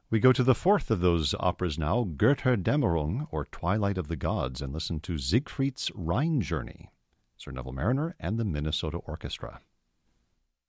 We go to the fourth of those operas now, Götterdämmerung, or Twilight of the Gods, and listen to Siegfried's Rhine Journey, Sir Neville Mariner and the Minnesota Orchestra.